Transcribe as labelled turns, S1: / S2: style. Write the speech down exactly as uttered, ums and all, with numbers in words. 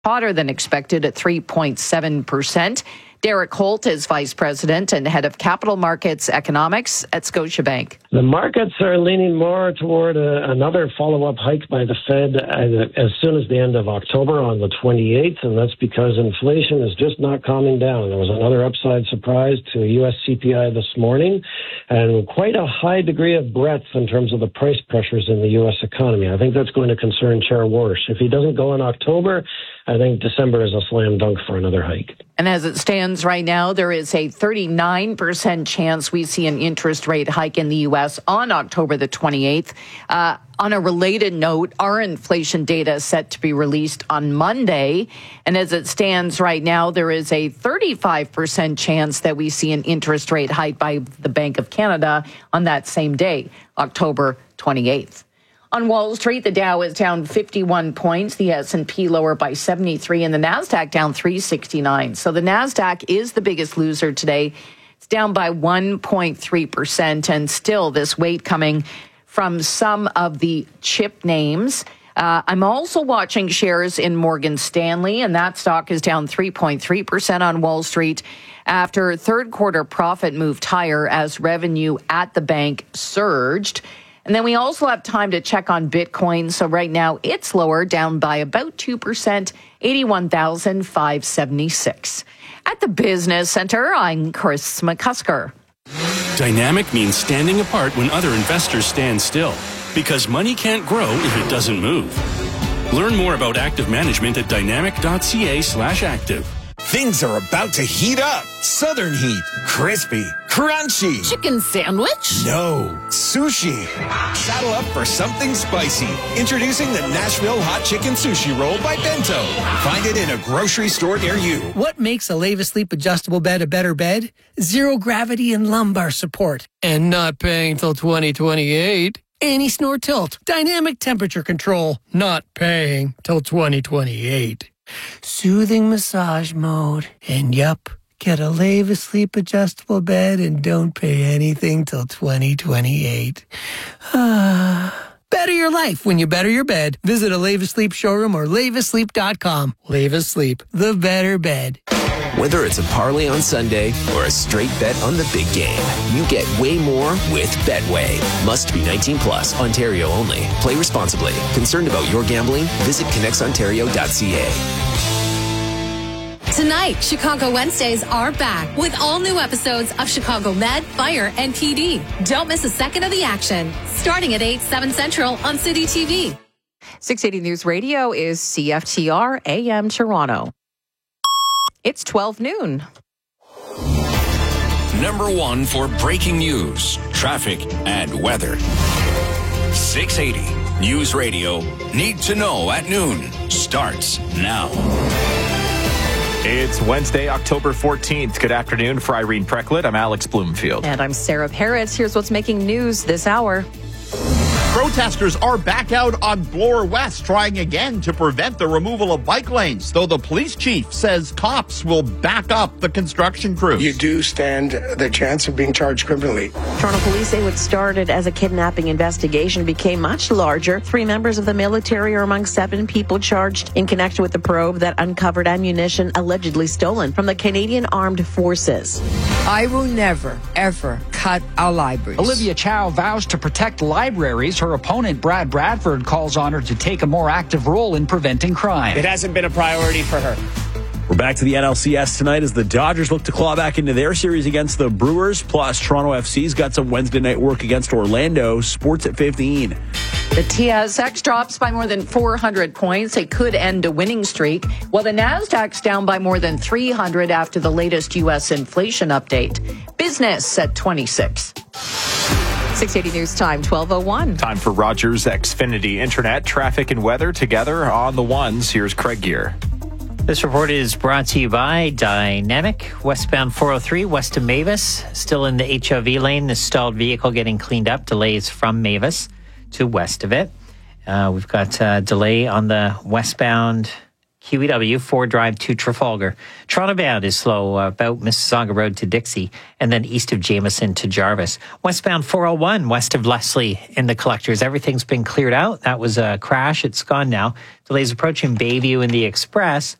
S1: hotter than expected at three point seven percent. Derek Holt is Vice President and Head of Capital Markets Economics at Scotiabank.
S2: The markets are leaning more toward a, another follow-up hike by the Fed as, as soon as the end of October on the twenty-eighth, and that's because inflation is just not calming down. There was another upside surprise to U S C P I this morning, and quite a high degree of breadth in terms of the price pressures in the U S economy. I think that's going to concern Chair Warsh. If he doesn't go in October, I think December is a slam dunk for another hike.
S1: And as it stands right now, there is a thirty-nine percent chance we see an interest rate hike in the U S on October the twenty-eighth. Uh, on a related note, our inflation data is set to be released on Monday. And as it stands right now, there is a thirty-five percent chance that we see an interest rate hike by the Bank of Canada on that same day, October twenty-eighth. On Wall Street, the Dow is down fifty-one points, the S and P lower by seventy-three, and the Nasdaq down three sixty-nine. So the Nasdaq is the biggest loser today. It's down by one point three percent, and still this weight coming from some of the chip names. Uh, I'm also watching shares in Morgan Stanley, and that stock is down three point three percent on Wall Street after third quarter profit moved higher as revenue at the bank surged. And then we also have time to check on Bitcoin. So right now it's lower, down by about two percent, eighty-one thousand five hundred seventy-six. At the Business Center, I'm Chris McCusker.
S3: Dynamic means standing apart when other investors stand still, because money can't grow if it doesn't move. Learn more about active management at dynamic.ca slash active.
S4: Things are about to heat up. Southern heat. Crispy. Crunchy.
S5: Chicken sandwich?
S4: No. Sushi. Saddle up for something spicy. Introducing the Nashville Hot Chicken Sushi Roll by Bento. Find it in a grocery store near you.
S6: What makes a Leva Sleep adjustable bed a better bed? Zero gravity and lumbar support. And not paying till twenty twenty-eight. Anti-snore tilt. Dynamic temperature control. Not paying till twenty twenty-eight. Soothing massage mode. And yup, get a Leva Sleep adjustable bed and don't pay anything till twenty twenty-eight. Ah. Better your life when you better your bed. Visit a Leva Sleep showroom or leva sleep dot com. Leva Sleep, the better bed.
S7: Whether it's a parlay on Sunday or a straight bet on the big game, you get way more with Betway. Must be nineteen plus, Ontario only. Play responsibly. Concerned about your gambling? Visit connects ontario dot c a.
S5: Tonight, Chicago Wednesdays are back with all new episodes of Chicago Med, Fire, and P D. Don't miss a second of the action. Starting at eight, seven Central on City T V.
S8: six eighty News Radio is C F T R A M Toronto. It's twelve noon.
S9: Number one for breaking news, traffic, and weather. six eighty News Radio. Need to know at noon. Starts now.
S10: It's Wednesday, October fourteenth. Good afternoon. For Irene Precklett, I'm Alex Bloomfield.
S8: And I'm Sarah Parrott. Here's what's making news this hour.
S11: Protesters are back out on Bloor West trying again to prevent the removal of bike lanes, though the police chief says cops will back up the construction crew.
S12: You do stand the chance of being charged criminally.
S13: Toronto police say what started as a kidnapping investigation became much larger. Three members of the military are among seven people charged in connection with the probe that uncovered ammunition allegedly stolen from the Canadian Armed Forces.
S14: I will never, ever cut our libraries.
S15: Olivia Chow vows to protect libraries. Her opponent, Brad Bradford, calls on her to take a more active role in preventing crime.
S16: It hasn't been a priority for her.
S17: We're back to the N L C S tonight as the Dodgers look to claw back into their series against the Brewers. Plus, Toronto F C's got some Wednesday night work against Orlando. Sports at fifteen.
S1: The T S X drops by more than four hundred points. It could end a winning streak, while the Nasdaq's down by more than three hundred after the latest U S inflation update. Business at twenty-six.
S8: six eighty News Time, twelve oh one.
S10: Time for Rogers Xfinity Internet, traffic and weather together on the ones. Here's Craig Gear.
S18: This report is brought to you by Dynamic. Westbound four oh three, west of Mavis. Still in the H O V lane. The stalled vehicle getting cleaned up. Delays from Mavis to west of it. Uh, we've got a delay on the westbound Q E W, Ford Drive to Trafalgar. Toronto bound is slow uh, about Mississauga Road to Dixie, and then east of Jameson to Jarvis. Westbound four oh one, west of Leslie in the collectors. Everything's been cleared out. That was a crash. It's gone now. Delays approaching Bayview in the Express.